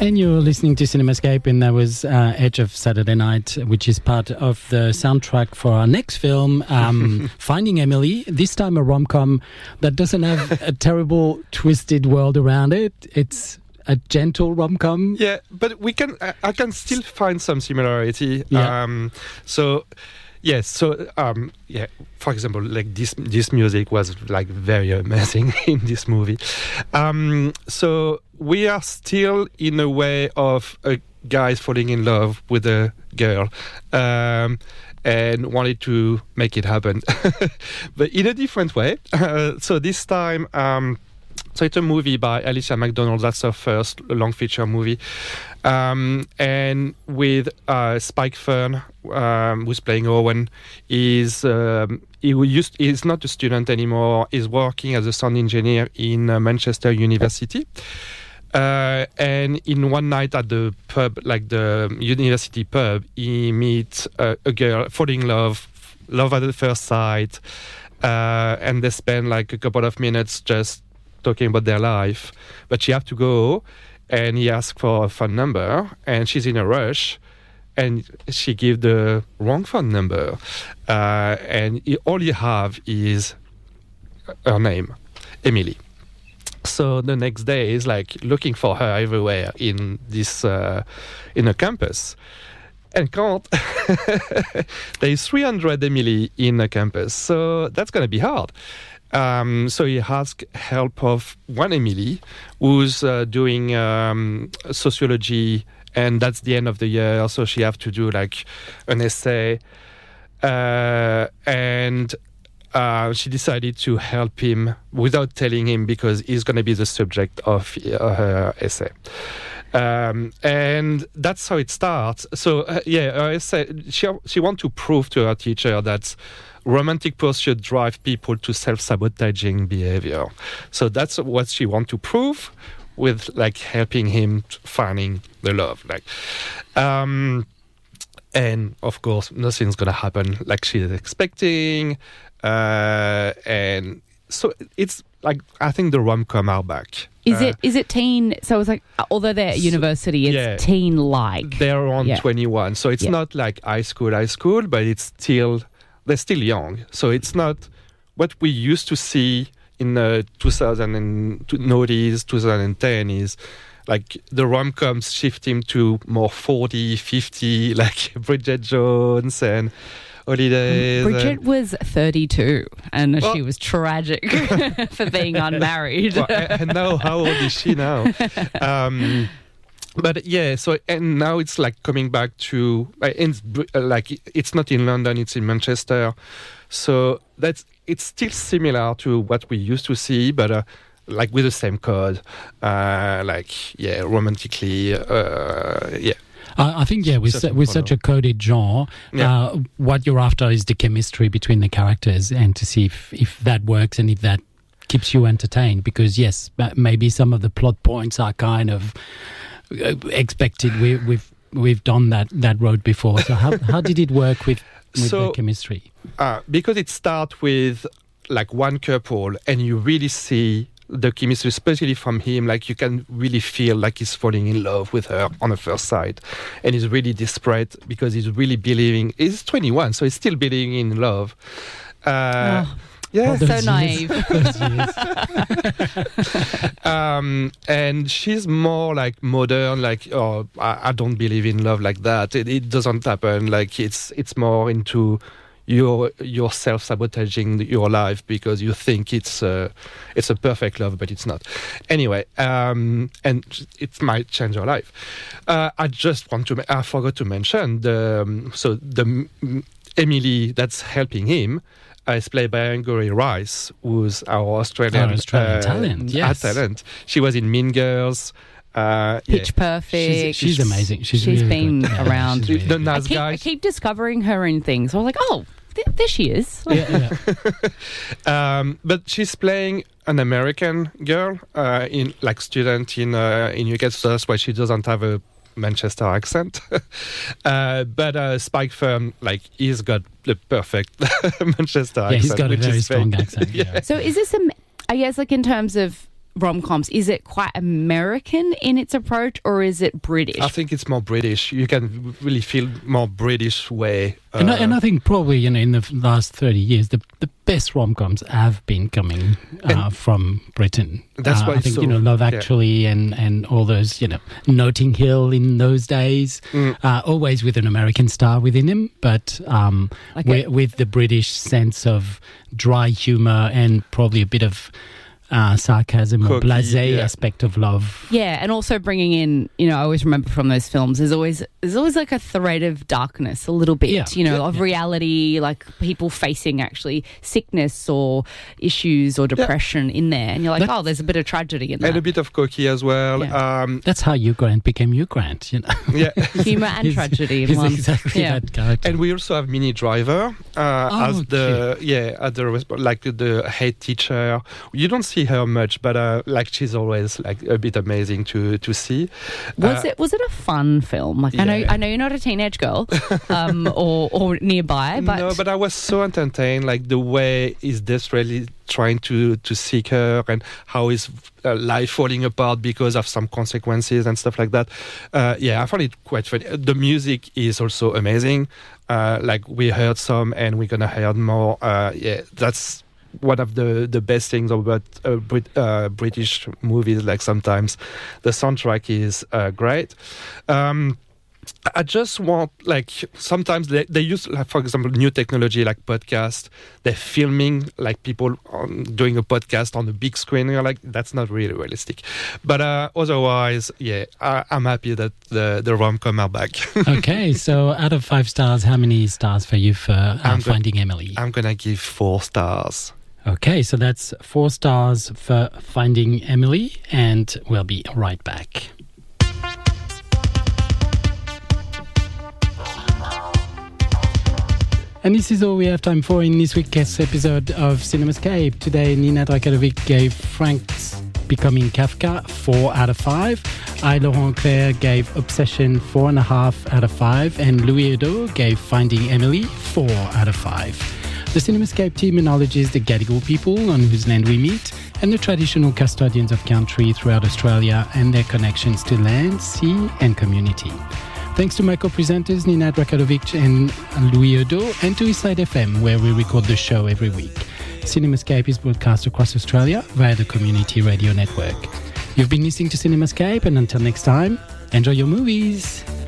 And you're listening to Cinemascape, and that was Edge of Saturday Night, which is part of the soundtrack for our next film, Finding Emily. This time a rom-com that doesn't have a terrible, twisted world around it. It's a gentle rom-com. Yeah, but I can still find some similarity. Yeah. For example, like this music was like very amazing in this movie. So we are still in a way of a guy falling in love with a girl and wanted to make it happen, but in a different way. So this time, so it's a movie by Alicia McDonald. That's her first long feature movie. And with Spike Fern, who's playing Owen, he's not a student anymore. He's working as a sound engineer in Manchester University. And in one night at the pub, like the university pub, he meets a girl, falling in love at the first sight, and they spend like a couple of minutes just talking about their life. But she has to go, and he asks for a phone number, and she's in a rush, and she gives the wrong phone number, and all you have is her name, Emily. So the next day is like looking for her everywhere in this in a campus, and can't. There is 300 Emily in a campus, so that's gonna be hard. So he asked help of one Emily who's doing sociology, and that's the end of the year, so she have to do like an essay, and she decided to help him without telling him, because he's going to be the subject of her essay. And that's how it starts. So her essay, she wants to prove to her teacher that romantic pursuit drive people to self-sabotaging behavior. So that's what she wants to prove, with like helping him finding the love. Like, and of course, nothing's gonna happen like she's expecting. And so it's like, I think the rom-com are back. Is it teen? So it's like, although they're at university, it's teen-like. They're around 21, so it's not like high school, but they're still young. So it's not what we used to see in the 2000s, 2010 is like the rom-coms shifting to more 40, 50, like Bridget Jones and Holidays. Bridget was 32, and she was tragic for being unmarried. And now, how old is she now? But yeah, so, and now it's like coming back to, like, it's not in London, it's in Manchester. So it's still similar to what we used to see, but like with the same code, romantically, I think, with such a coded genre, what you're after is the chemistry between the characters, and to see if that works and if that keeps you entertained. Because, yes, maybe some of the plot points are kind of expected. We've done that road before. So how did it work with the chemistry? Because it starts with like one couple, and you really see the chemistry, especially from him, like you can really feel like he's falling in love with her on the first sight, and he's really desperate because he's really believing. He's 21, so he's still believing in love. So naive. And she's more like modern, like, I don't believe in love like that. It doesn't happen. Like it's more into you're self-sabotaging your life because you think it's a perfect love, but it's not. Anyway, and it might change your life. I forgot to mention the Emily that's helping him is played by Angourie Rice, who's our Australian talent. Yes. Talent. She was in Mean Girls. Pitch Perfect. She's amazing. She's really been good. Around. The nice I keep discovering her in things. So I'm like, there she is. But she's playing an American girl, student in UK. So that's why she doesn't have a Manchester accent. But Spike Fern, like, he's got the perfect Manchester accent. He's got a very strong accent. So is this I guess, like, in terms of rom-coms, is it quite American in its approach, or is it British? I think it's more British. You can really feel more British way. And I think probably, in the last 30 years, the best rom-coms have been coming from Britain. That's why I think, Love Actually and all those, Notting Hill in those days, always with an American star within him, but with the British sense of dry humour and probably a bit of sarcasm or blasé aspect of love. Yeah, and also bringing in, I always remember from those films, there's always like a thread of darkness, a little bit, of reality, like people facing actually sickness or issues or depression in there. And you're like, there's a bit of tragedy in that. And a bit of cocky as well. Yeah. That's how Hugh Grant became Hugh Grant, Yeah. Humour and tragedy in one. Exactly that character. And we also have Minnie Driver as the head teacher. You don't see her much, but she's always a bit amazing to see. Was it a fun film? I know you're not a teenage girl or nearby, but no, but I was so entertained. The way he's desperately trying to seek her and how his life falling apart because of some consequences and stuff like that. I found it quite funny. The music is also amazing. We heard some and we're gonna hear more. That's one of the best things about British movies. Sometimes the soundtrack is great. I just want sometimes they use for example new technology like podcast. They're filming people doing a podcast on the big screen. You're like, that's not really realistic. But otherwise, I'm happy that the rom-com are back. Okay, so out of 5 stars, how many stars for you for Finding Emily? I'm gonna give 4 stars. Okay, so that's 4 stars for Finding Emily, and we'll be right back. And this is all we have time for in this week's episode of CinemaScape. Today, Nina Drakadovic gave Frank's Becoming Kafka 4 out of 5. I, Laurent Claire, gave Obsession 4.5 out of 5. And Louis Edo gave Finding Emily 4 out of 5. The CinemaScape team acknowledges the Gadigal people on whose land we meet and the traditional custodians of country throughout Australia and their connections to land, sea and community. Thanks to my co-presenters Nina Drakadovic and Louis Edo, and to Eastside FM, where we record the show every week. CinemaScape is broadcast across Australia via the Community Radio Network. You've been listening to CinemaScape, and until next time, enjoy your movies.